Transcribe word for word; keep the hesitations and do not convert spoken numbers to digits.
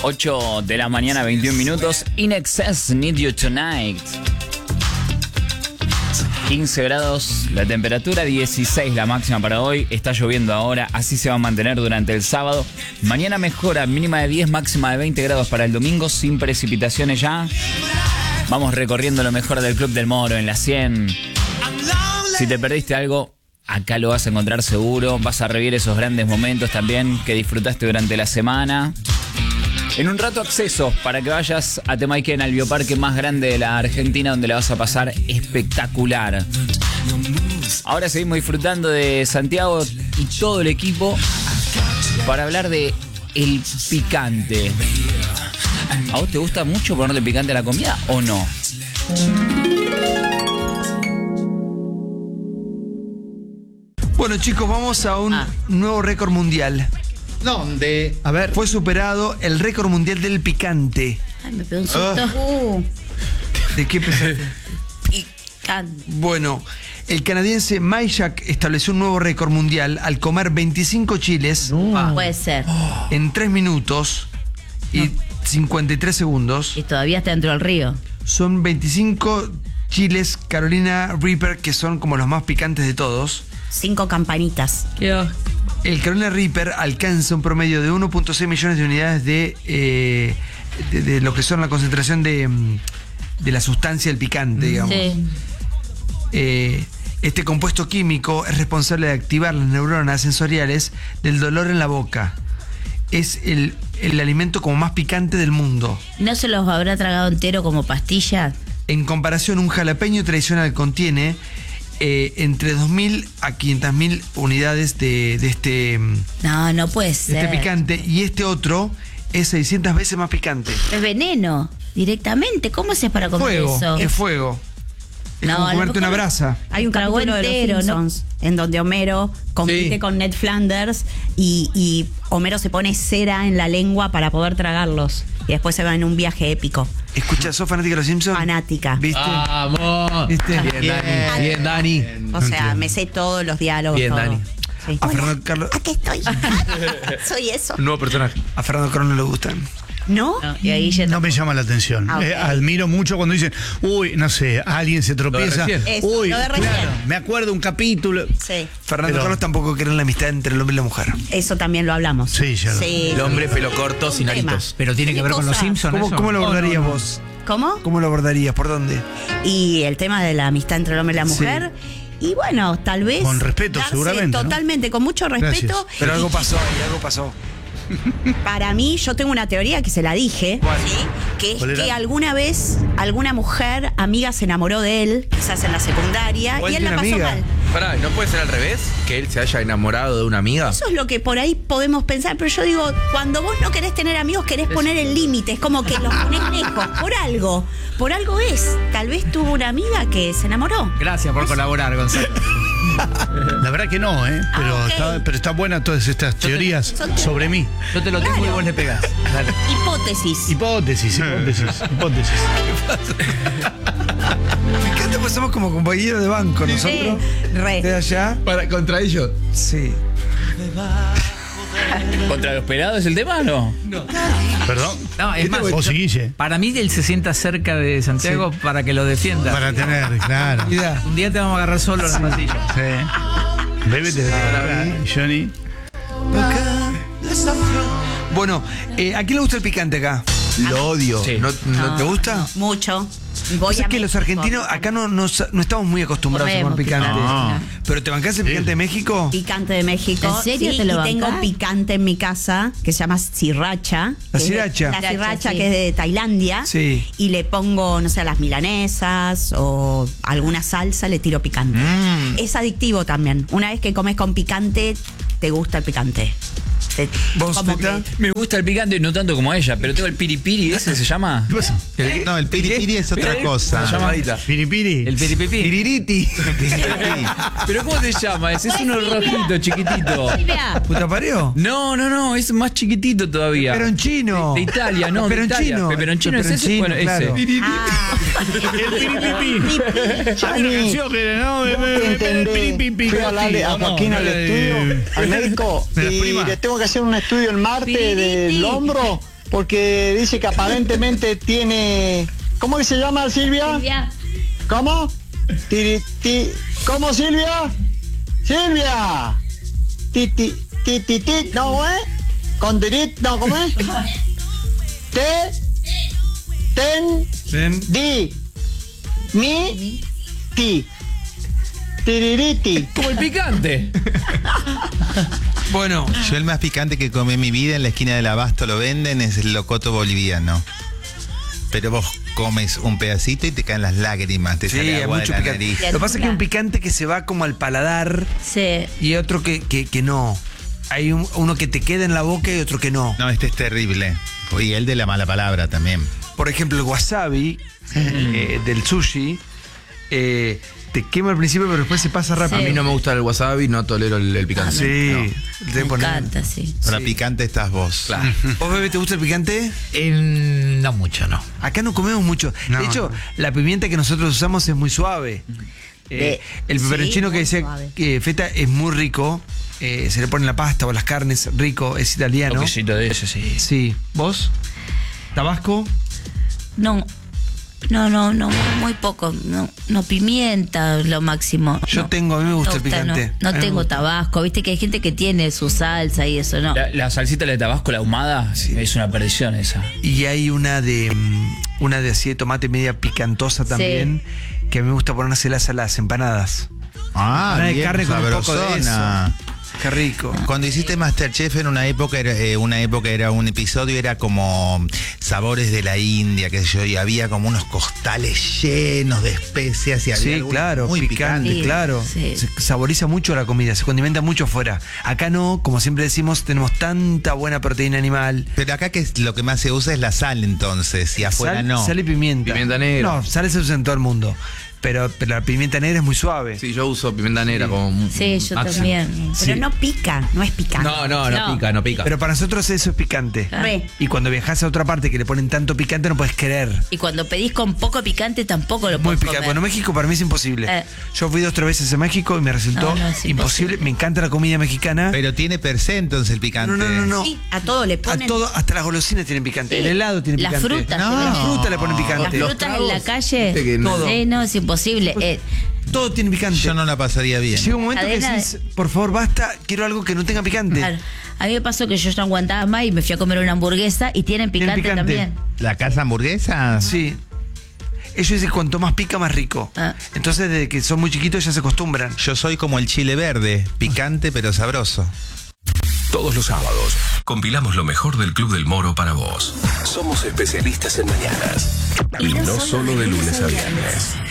ocho de la mañana, veintiún minutos. In Excess, Need You Tonight. quince grados la temperatura, dieciséis la máxima para hoy. Está lloviendo ahora, así se va a mantener durante el sábado. Mañana mejora, mínima de diez, máxima de veinte grados para el domingo, sin precipitaciones ya. Vamos recorriendo lo mejor del Club del Moro en la cien. Si te perdiste algo, acá lo vas a encontrar seguro. Vas a revivir esos grandes momentos también que disfrutaste durante la semana. En un rato acceso para que vayas a Temaiken, al bioparque más grande de la Argentina, donde la vas a pasar espectacular. Ahora seguimos disfrutando de Santiago y todo el equipo para hablar de el picante. ¿A vos te gusta mucho ponerle picante a la comida o no? Bueno, chicos, vamos a un ah. nuevo récord mundial. ¿Dónde? A ver. Fue superado el récord mundial del picante. Ay, me pegó un susto. Uh. ¿De qué pensaste? Picante. Bueno, el canadiense Mayshak estableció un nuevo récord mundial al comer veinticinco chiles. No. Puede ser. En tres minutos y no. cincuenta y tres segundos. Y todavía está dentro del río. Son veinticinco chiles Carolina Reaper, que son como los más picantes de todos. Cinco campanitas. Qué oh. El Carolina Reaper alcanza un promedio de uno punto seis millones de unidades de, eh, de, de lo que son la concentración de, de la sustancia del picante, digamos. Sí. Eh, este compuesto químico es responsable de activar las neuronas sensoriales del dolor en la boca. Es el, el alimento como más picante del mundo. ¿No se los habrá tragado entero como pastillas? En comparación, un jalapeño tradicional contiene Eh, entre dos mil a quinientas mil unidades de, de este no, no puede de ser. este picante, y este otro es seiscientas veces más picante. Es veneno, directamente. ¿Cómo haces para comer fuego, eso? Es fuego. Es no, como comerte una brasa. Hay un Trago capítulo entero, de los Simpsons, ¿no? En donde Homero compite sí. con Ned Flanders y, y Homero se pone cera en la lengua para poder tragarlos. Y después se va en un viaje épico. Escucha, ¿sos fanática de los Simpsons? Fanática. ¿Viste? ¡Vamos! ¿Viste? Bien, Bien. Dani. Bien, Dani. O sea, me sé todos los diálogos. Bien, todo. Dani. Sí. A Fernando Carlos. Aquí estoy. Soy eso. Un nuevo personaje. A Fernando Carlos no le gustan. ¿No? No, y ahí ya no me llama la atención. Ah, okay. eh, admiro mucho cuando dicen, uy, no sé, alguien se tropieza. Lo de recién. Eso, uy, lo de recién. claro, me acuerdo un capítulo. Sí. Fernando Pero- Carlos tampoco cree en la amistad entre el hombre y la mujer. Eso también lo hablamos. Sí, ya lo- El hombre pelo corto, Un sin tema. aritos. Pero tiene que ¿Qué ver con los cosa? Simpsons. ¿Cómo, eso. ¿Cómo lo Oh, abordarías no, no. vos? ¿Cómo? ¿Cómo lo abordarías? ¿Por dónde? Y el tema de la amistad entre el hombre y la mujer. Y bueno, tal vez. Con respeto, darse seguramente, ¿no? Totalmente, con mucho respeto. Gracias. Pero algo pasó ahí, algo pasó. Para mí, yo tengo una teoría que se la dije, ¿Cuál? ¿sí? Que es ¿Cuál era? que alguna vez alguna mujer amiga se enamoró de él, quizás en la secundaria, ¿Cuál y él de la una pasó amiga? mal. Pará, ¿no puede ser al revés? Que él se haya enamorado de una amiga. Eso es lo que por ahí podemos pensar, pero yo digo, cuando vos no querés tener amigos, querés poner el límite, es como que los ponés lejos, por algo, por algo es. Tal vez tuvo una amiga que se enamoró. Gracias por colaborar, Gonzalo. La verdad que no, ¿eh? Pero, Ah, ok. está, pero está buena todas estas teorías son- sobre mí. Yo te lo tengo Claro. y vos le pegás. Dale. Hipótesis. Hipótesis, hipótesis, hipótesis. Me encanta, pues somos como compañeros de banco nosotros. Re. De allá. Para, contra ellos. Sí. ¿Contra los pelados es el tema o no? ¿Perdón? No, es más, Vos sí, Guille. para mí él se sienta cerca de Santiago para que lo defienda. Para tener, claro. Mirá. Un día te vamos a agarrar solo en la pastilla. Sí. Bébete de ahora, Johnny. Bueno, eh, ¿a quién le gusta el picante acá? Lo odio. Sí. ¿No, no te gusta? Mucho. Voy Pues a es que los México. argentinos acá no, no, no estamos muy acostumbrados a comer Comemos picante. No. ¿Pero te bancás el picante de México? Picante de México. ¿En serio Sí, te lo y tengo bancás? picante en mi casa que se llama sriracha. La que es de- sriracha. La sriracha Sí. que es de Tailandia. Sí. Y le pongo, no sé, a las milanesas o alguna salsa, le tiro picante. Mm. Es adictivo también. Una vez que comes con picante, te gusta el picante. Te- ¿Vos, como Teta? que- Me gusta el picante, no tanto como ella, pero tengo el piripiri, ¿ese se llama? El- no, el piripiri es otra cosa. Llamadita. Piripiri. El piripipí. Piririti. ¿Pero cómo se llama? Ese es uno rojito, chiquitito. Silvia. ¿Puta pareo? No, no, no, es más chiquitito todavía. Peperoncino. De Italia, no, de Italia. Peperoncino. Peperoncino es ese, bueno, claro. ese. Ah, El piripipí. Hay una canción que no, piripipí. Fui a hablarle a Joaquín al estudio, al médico, de las y primas. le tengo que hacer un estudio el martes del hombro porque dice que aparentemente tiene... ¿Cómo que se llama, Silvia? Silvia. ¿Cómo? Tiri, ti, ¿Cómo, Silvia? ¡Silvia! Ti, ti, ti, ti, ti, ¿no, eh? Con tirit, ¿no, cómo es? Te, ten, Ten. di, mi, ti. Tiririti. Como el picante. Bueno, Yo el más picante que comí en mi vida en la esquina del Abasto lo venden es el locoto boliviano. Pero vos comes un pedacito y te caen las lágrimas, te sí, sale hay agua mucho de la picante. nariz. Lo que pasa es que hay un picante que se va como al paladar Sí. y otro que, que, que no. Hay un- uno que te queda en la boca y otro que no. No, este es terrible. Y el de la mala palabra también. Por ejemplo, el wasabi eh, del sushi eh, te quema al principio, pero después se pasa rápido. A mí no me gusta el wasabi, no tolero el, el picante. Sí, No. te Me ponen- encanta, sí. Para Sí. picante estás vos. Claro. ¿Vos, bebé, te gusta el picante? Eh, no mucho, no. Acá no comemos mucho. No. De hecho, la pimienta que nosotros usamos es muy suave. Eh, el sí, peperoncino que muy decía suave. que feta es muy rico. Eh, se le pone en la pasta o las carnes, rico, es italiano. Toquecito de ese, sí. Sí. ¿Vos? ¿Tabasco? No, no, no, no, muy poco. No, no pimienta, lo máximo. Yo no. tengo, a mí me gusta No el picante. No, A no mí me tengo gusta. tabasco. Viste que hay gente que tiene su salsa y eso, no. La, la salsita de tabasco, la ahumada, es una perdición esa. Y hay una de mm, una de así de tomate media picantosa también, que a mí me gusta ponérselas a las empanadas. Ah, Una de bien, carne con un poco de sabrosona. Qué rico. Cuando hiciste Masterchef en una época, era, eh, una época era un episodio, era como sabores de la India, qué sé yo, y había como unos costales llenos de especias y había Sí, algunos claro, muy picante, picantes. Sí, claro. sí. Se saboriza mucho la comida, se condimenta mucho afuera. Acá no, como siempre decimos, tenemos tanta buena proteína animal. Pero acá que es- lo que más se usa es la sal entonces, y afuera Sal, no. sal y pimienta. Pimienta negra. No, sal se usa en todo el mundo. Pero, pero la pimienta negra es muy suave. Sí, yo uso pimienta negra como Sí, yo máximo. también. Pero Sí. no pica, no es picante. No, no, no, No. pica, no pica. Pero para nosotros eso es picante. Re. Y cuando viajas a otra parte que le ponen tanto picante, no puedes querer. Y cuando pedís con poco picante tampoco lo Muy puedes picante. comer. Bueno, México para mí es imposible. Eh. Yo fui dos o tres veces a México y me resultó No, no, es imposible. imposible. Me encanta la comida mexicana. Pero tiene per se entonces el picante. No, no, no, no. Sí, a todo le A ponen. todo, hasta las golosinas tienen picante. Sí. El helado tiene La picante. fruta, No. se ve. La fruta le ponen Las picante. Los frutas en tragos, la calle. viste que no- Todo. Sí, no, es imposible. Eh, Todo tiene picante. Yo no la pasaría bien. Llega un momento que Cadena decís, por favor, basta, quiero algo que no tenga picante. claro. A mí me pasó que yo ya aguantaba más y me fui a comer una hamburguesa y tienen Tienen picante, picante. también. ¿La casa hamburguesa? Sí. Ellos dicen cuanto más pica, más rico. Ah. Entonces, desde que son muy chiquitos ya se acostumbran. Yo soy como el chile verde, picante pero sabroso. Todos los sábados compilamos lo mejor del Club del Moro para vos. Somos especialistas en mañanas. Y no solo de lunes a viernes.